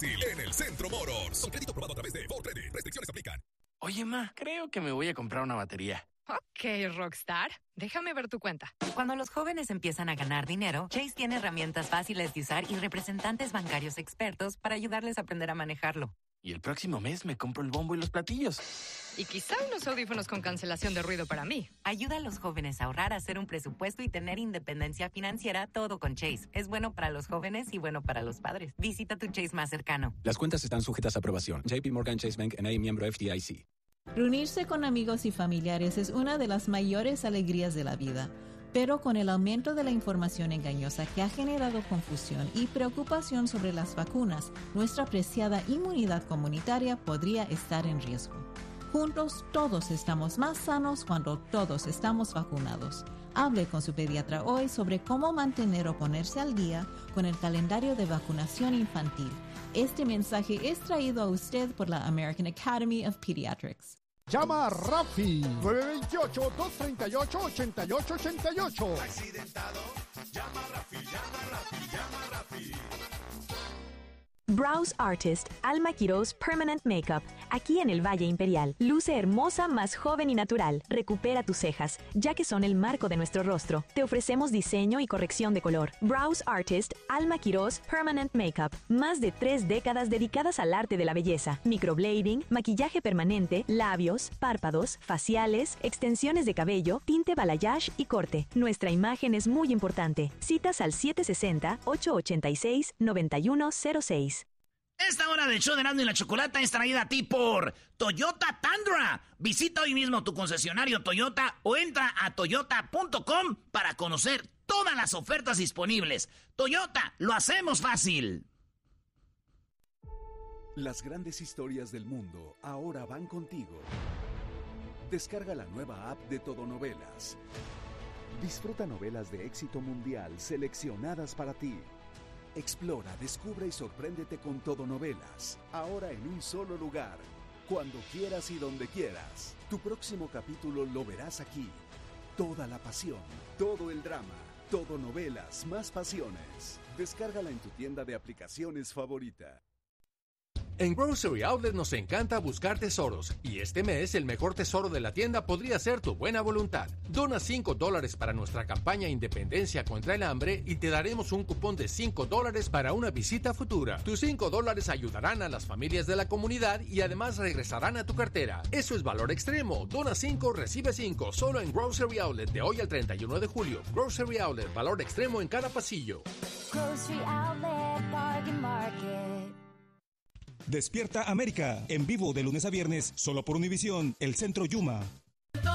En el Centro Motors. Con crédito aprobado a través de ForCredit. Restricciones aplican. Oye, ma, creo que me voy a comprar una batería. Ok, Rockstar. Déjame ver tu cuenta. Cuando los jóvenes empiezan a ganar dinero, Chase tiene herramientas fáciles de usar y representantes bancarios expertos para ayudarles a aprender a manejarlo. Y el próximo mes me compro el bombo y los platillos. Y quizá unos audífonos con cancelación de ruido para mí. Ayuda a los jóvenes a ahorrar, a hacer un presupuesto y tener independencia financiera, todo con Chase. Es bueno para los jóvenes y bueno para los padres. Visita tu Chase más cercano. Las cuentas están sujetas a aprobación. JP Morgan Chase Bank N.A. miembro FDIC. Reunirse con amigos y familiares es una de las mayores alegrías de la vida. Pero con el aumento de la información engañosa que ha generado confusión y preocupación sobre las vacunas, nuestra preciada inmunidad comunitaria podría estar en riesgo. Juntos todos estamos más sanos cuando todos estamos vacunados. Hable con su pediatra hoy sobre cómo mantener o ponerse al día con el calendario de vacunación infantil. Este mensaje es traído a usted por la American Academy of Pediatrics. Llama a Rafi, 928-238-8888. Accidentado, llama a Rafi, llama a Rafi, llama a Rafi. Brows Artist, Alma Quiroz Permanent Makeup, aquí en el Valle Imperial. Luce hermosa, más joven y natural. Recupera tus cejas, ya que son el marco de nuestro rostro. Te ofrecemos diseño y corrección de color. Brows Artist, Alma Quiroz Permanent Makeup. Más de 3 décadas dedicadas al arte de la belleza. Microblading, maquillaje permanente, labios, párpados, faciales, extensiones de cabello, tinte balayage y corte. Nuestra imagen es muy importante. Citas al 760-886-9106. Esta hora del show de Erasmo y la Chocolata es traída a ti por Toyota Tundra. Visita hoy mismo tu concesionario Toyota o entra a toyota.com para conocer todas las ofertas disponibles. Toyota, lo hacemos fácil. Las grandes historias del mundo ahora van contigo. Descarga la nueva app de Todonovelas. Disfruta novelas de éxito mundial seleccionadas para ti. Explora, descubre y sorpréndete con Todonovelas, ahora en un solo lugar, cuando quieras y donde quieras. Tu próximo capítulo lo verás aquí. Toda la pasión, todo el drama, Todonovelas más pasiones. Descárgala en tu tienda de aplicaciones favorita. En Grocery Outlet nos encanta buscar tesoros, y este mes el mejor tesoro de la tienda podría ser tu buena voluntad. Dona $5 para nuestra campaña Independencia contra el Hambre y te daremos un cupón de $5 para una visita futura. Tus $5 ayudarán a las familias de la comunidad y además regresarán a tu cartera. Eso es valor extremo. Dona 5, recibe 5, solo en Grocery Outlet de hoy al 31 de julio. Grocery Outlet, valor extremo en cada pasillo. Grocery Outlet, Bargain Market. Despierta América, en vivo de lunes a viernes, solo por Univisión, el Centro Yuma.